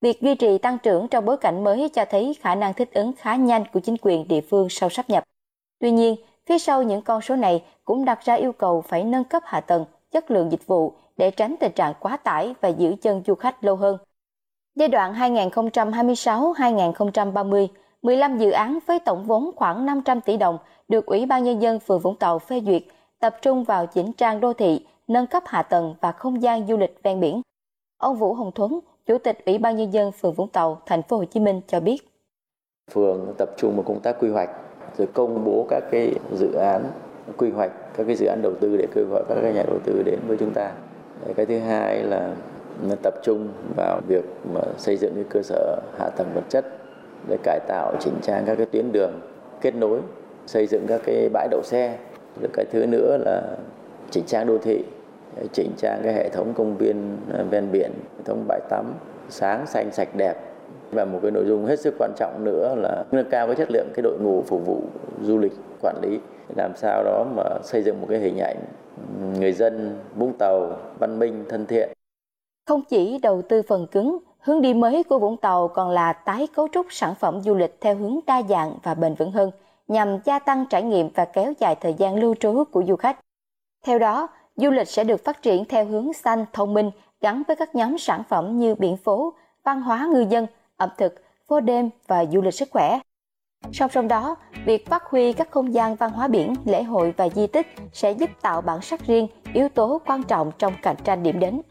Việc duy trì tăng trưởng trong bối cảnh mới cho thấy khả năng thích ứng khá nhanh của chính quyền địa phương sau sáp nhập. Tuy nhiên, phía sau những con số này cũng đặt ra yêu cầu phải nâng cấp hạ tầng, chất lượng dịch vụ để tránh tình trạng quá tải và giữ chân du khách lâu hơn. Giai đoạn 2026-2030, 15 dự án với tổng vốn khoảng 500 tỷ đồng được Ủy ban Nhân dân phường Vũng Tàu phê duyệt, tập trung vào chỉnh trang đô thị, nâng cấp hạ tầng và không gian du lịch ven biển. Ông Vũ Hồng Thuấn, Chủ tịch Ủy ban Nhân dân phường Vũng Tàu, thành phố Hồ Chí Minh cho biết. Phường tập trung vào công tác quy hoạch, rồi công bố các cái dự án quy hoạch, các cái dự án đầu tư để kêu gọi các nhà đầu tư đến với chúng ta. Cái thứ hai là tập trung vào việc mà xây dựng cái cơ sở hạ tầng vật chất để cải tạo, chỉnh trang các cái tuyến đường kết nối, xây dựng các cái bãi đậu xe. Rồi cái thứ nữa là chỉnh trang đô thị, chỉnh trang cái hệ thống công viên ven biển, hệ thống bãi tắm sáng xanh sạch đẹp. Và một cái nội dung hết sức quan trọng nữa là nâng cao cái chất lượng cái đội ngũ phục vụ du lịch quản lý, làm sao đó mà xây dựng một cái hình ảnh người dân Vũng Tàu văn minh, thân thiện. Không chỉ đầu tư phần cứng, hướng đi mới của Vũng Tàu còn là tái cấu trúc sản phẩm du lịch theo hướng đa dạng và bền vững hơn, nhằm gia tăng trải nghiệm và kéo dài thời gian lưu trú của du khách. Theo đó, du lịch sẽ được phát triển theo hướng xanh, thông minh, gắn với các nhóm sản phẩm như biển phố, văn hóa ngư dân, ẩm thực, phố đêm và du lịch sức khỏe. Song song đó, việc phát huy các không gian văn hóa biển, lễ hội và di tích sẽ giúp tạo bản sắc riêng, yếu tố quan trọng trong cạnh tranh điểm đến.